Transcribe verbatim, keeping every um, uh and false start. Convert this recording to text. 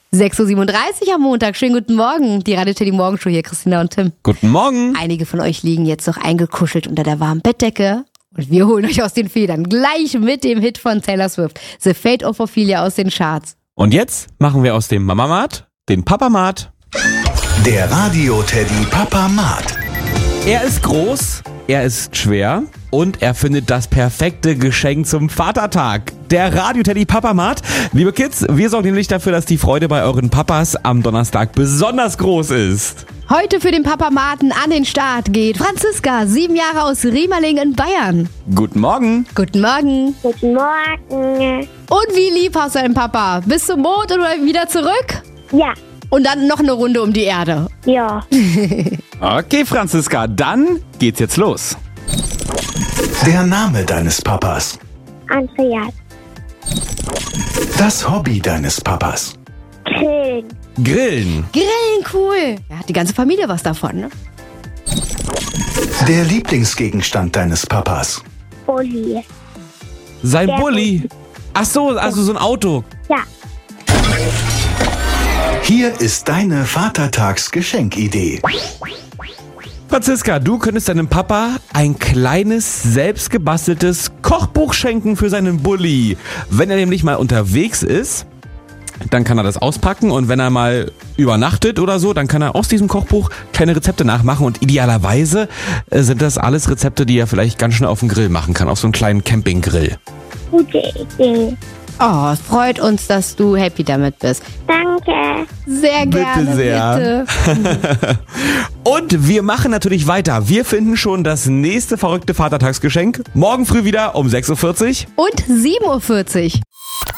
sechs Uhr siebenunddreißig am Montag. Schönen guten Morgen. Die Radio Teddy Morgenshow hier, Christina und Tim. Guten Morgen. Einige von euch liegen jetzt noch eingekuschelt unter der warmen Bettdecke. Und wir holen euch aus den Federn. Gleich mit dem Hit von Taylor Swift. The Fate of Ophelia aus den Charts. Und jetzt machen wir aus dem Mama-Mat den Papa-Mat. Der Radio Teddy Papa-Mat. Er ist groß, er ist schwer und er findet das perfekte Geschenk zum Vatertag. Der Radio Teddy Papa-Mat. Liebe Kids, wir sorgen nämlich dafür, dass die Freude bei euren Papas am Donnerstag besonders groß ist. Heute für den Papa-Maten an den Start geht Franziska, sieben Jahre aus Riemerling in Bayern. Guten Morgen. Guten Morgen. Guten Morgen. Und wie lieb hast du deinen Papa? Bis zum Mond oder wieder zurück? Ja. Und dann noch eine Runde um die Erde. Ja. Okay, Franziska, dann geht's jetzt los. Der Name deines Papas. Andreas. Das Hobby deines Papas. Grillen. Grillen. Grillen, cool. Ja, hat die ganze Familie was davon, ne? Der Lieblingsgegenstand deines Papas. Bulli. Sein Der Bulli. Ach so, also so ein Auto. Ja. Hier ist deine Vatertagsgeschenkidee. Franziska, du könntest deinem Papa ein kleines, selbstgebasteltes Kochbuch schenken für seinen Bulli. Wenn er nämlich mal unterwegs ist, dann kann er das auspacken und wenn er mal übernachtet oder so, dann kann er aus diesem Kochbuch kleine Rezepte nachmachen und idealerweise äh, sind das alles Rezepte, die er vielleicht ganz schnell auf dem Grill machen kann, auf so einem kleinen Campinggrill. Gute Idee. Oh, es freut uns, dass du happy damit bist. Danke. Sehr gerne, Bitte sehr. bitte. Und wir machen natürlich weiter. Wir finden schon das nächste verrückte Vatertagsgeschenk morgen früh wieder um sechs Uhr vierzig. Und sieben Uhr vierzig.